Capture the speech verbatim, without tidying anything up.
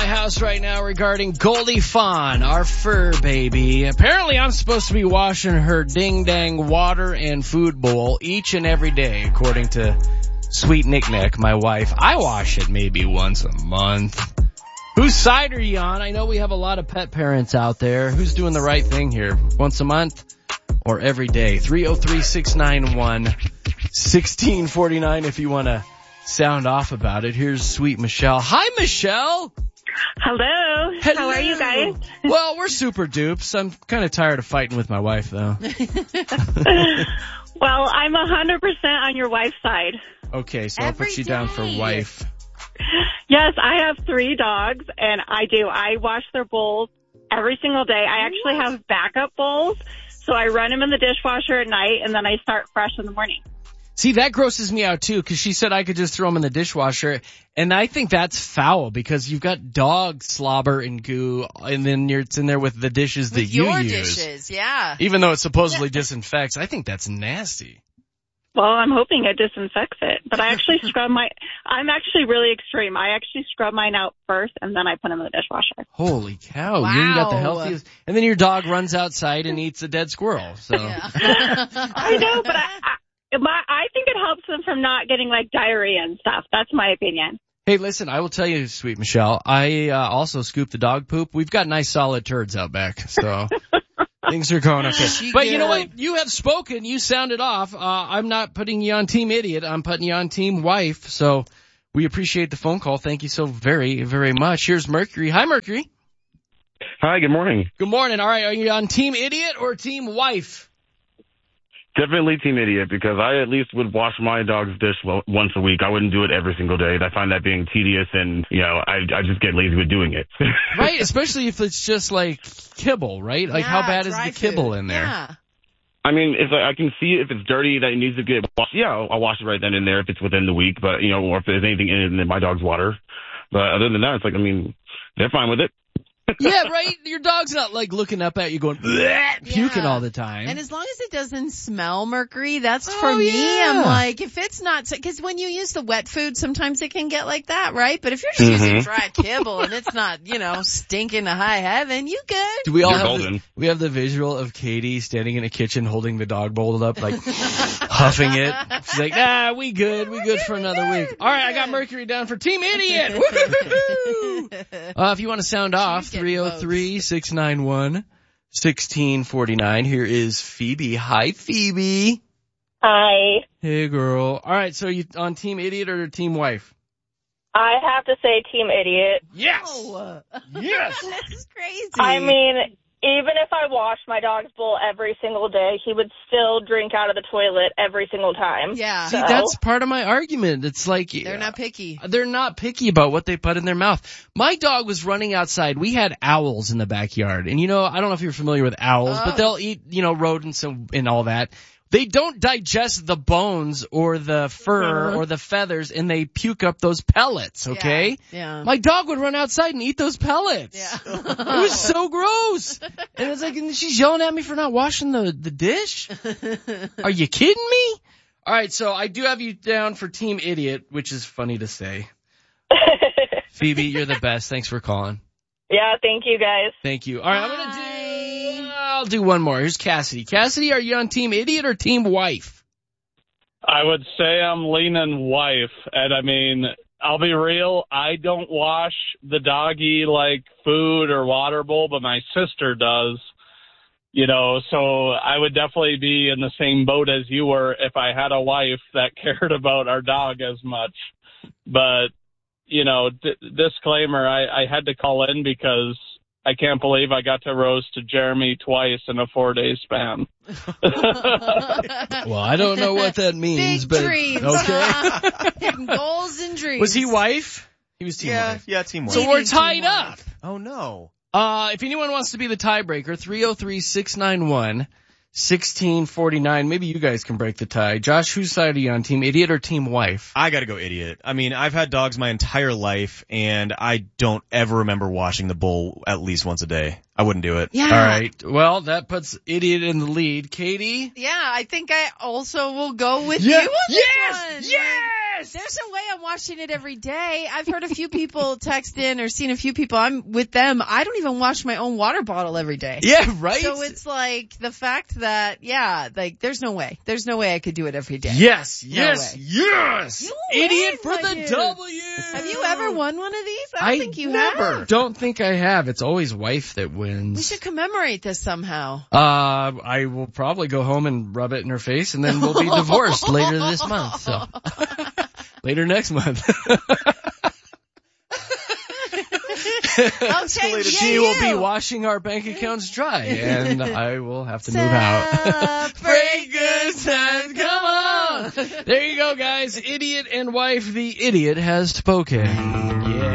house right now regarding Goldie Fawn, our fur baby. Apparently I'm supposed to be washing her ding-dang water and food bowl each and every day, according to Sweet Nick Nick, my wife. I wash it maybe once a month. Whose side are you on? I know we have a lot of pet parents out there. Who's doing the right thing here? Once a month or every day? three oh three, six nine one, one six four nine if you want to sound off about it. Here's Sweet Michelle. Hi, Michelle. Hello. Hello. How are you guys? Well, we're super dupes. I'm kind of tired of fighting with my wife, though. Well, I'm one hundred percent on your wife's side. Okay, so Every I'll put you day. down for wife. Yes, I have three dogs, and I do. I wash their bowls every single day. I actually have backup bowls, so I run them in the dishwasher at night, and then I start fresh in the morning. See, that grosses me out, too, because she said I could just throw them in the dishwasher, and I think that's foul, because you've got dog slobber and goo, and then you're, it's in there with the dishes that With you your use. dishes, yeah. Even though it supposedly disinfects, I think that's nasty. Well, I'm hoping it disinfects it, but I actually scrub my, I'm actually really extreme. I actually scrub mine out first, and then I put them in the dishwasher. Holy cow, you got the Wow. healthiest. And then your dog runs outside and eats a dead squirrel, so. Yeah. I know, but I, I, my, I think it helps them from not getting, like, diarrhea and stuff. That's my opinion. Hey, listen, I will tell you, Sweet Michelle, I uh, also scoop the dog poop. We've got nice solid turds out back, so things are going okay. She But you know good. what? You have spoken. You sounded off. Uh, I'm not putting you on Team Idiot. I'm putting you on Team Wife, so we appreciate the phone call. Thank you so very, very much. Here's Mercury. Hi, Mercury. Hi, good morning. Good morning. All right, are you on Team Idiot or Team Wife? Definitely Team Idiot, because I at least would wash my dog's dish well, once a week. I wouldn't do it every single day. I find that being tedious, and, you know, I I just get lazy with doing it. Right, especially if it's just like kibble, right? Like Yeah, how bad is dry the kibble food. in there? Yeah. I mean, if I, I can see if it's dirty that it needs to get washed, yeah, I'll, I'll wash it right then and there if it's within the week, but, you know, or if there's anything in, in my dog's water. But other than that, it's like, I mean, they're fine with it. Yeah, right? Your dog's not like looking up at you going, "Bleh," puking Yeah. all the time. And as long as it doesn't smell, Mercury, that's Oh, for me. yeah. I'm like, if it's not, because when you use the wet food, sometimes it can get like that, right? But if you're just using Mhm. dry kibble and it's not, you know, stinking to high heaven, you good. Do we all You're have golden. the, we have the visual of Katie standing in a kitchen holding the dog bowl up, like huffing it. She's like, nah, we good. We good for another week. All right, I got Mercury down for Team Idiot. Woo-hoo-hoo-hoo. Uh, if you want to sound off, She's getting three oh three, six nine one, one six four nine. Here is Phoebe. Hi, Phoebe. Hi. Hey, girl. All right, so you on Team Idiot or Team Wife? I have to say Team Idiot. Yes. Oh, Yes. this is crazy. I mean, even if I washed my dog's bowl every single day, he would still drink out of the toilet every single time. yeah, See, So- that's part of my argument. It's like they're not picky. They're not picky about what they put in their mouth. My dog was running outside. We had owls in the backyard. And you know, I don't know if you're familiar with owls, Oh. but they'll eat, you know, rodents and, and all that. They don't digest the bones or the fur or the feathers, and they puke up those pellets, okay? Yeah. My dog would run outside and eat those pellets. Yeah. It was so gross. And it's like, and she's yelling at me for not washing the, the dish? Are you kidding me? All right, so I do have you down for Team Idiot, which is funny to say. Phoebe, you're the best. Thanks for calling. Yeah, thank you guys. Thank you. All right, I'm going to do, I'll do one more. Here's Cassidy. Cassidy, are you on Team Idiot or Team Wife? I would say I'm leaning wife. And I mean, I'll be real. I don't wash the doggy like food or water bowl, but my sister does. You know, so I would definitely be in the same boat as you were if I had a wife that cared about our dog as much. But, you know, d- disclaimer, I, I had to call in because I can't believe I got to roast Jeremy twice in a four-day span. Well, I don't know what that means, Big but dreams, okay. huh? Hidden goals and dreams. Was he wife? He was Team Yeah, Wife. yeah, team wife. So Leading we're Team tied Wife. up. Oh no. Uh, if anyone wants to be the tiebreaker, three oh three, six nine one, one six four nine. Maybe you guys can break the tie. Josh, whose side are you on? Team Idiot or Team Wife? I gotta go idiot. I mean, I've had dogs my entire life, and I don't ever remember washing the bowl at least once a day. I wouldn't do it. Yeah. All right. Well, that puts Idiot in the lead. Katie? Yeah, I think I also will go with Yeah. you on Yes! this one. Yes! Yes! There's no way I'm washing it every day. I've heard a few people text in or seen a few people. I'm with them. I don't even wash my own water bottle every day. Yeah, right? So it's like the fact that, yeah, like there's no way. There's no way I could do it every day. Yes, No yes, way. yes! You Idiot win, for my the dude. W! Have you ever won one of these? I don't think you never. have. Don't think I have. It's always wife that wins. We should commemorate this somehow. Uh, I will probably go home and rub it in her face, and then we'll be divorced later this month. So later next month. Okay, She yeah, will you. be washing our bank accounts dry, and I will have to move out. Break good times, come on! There you go, guys. Idiot and wife, the idiot has spoken. Yeah.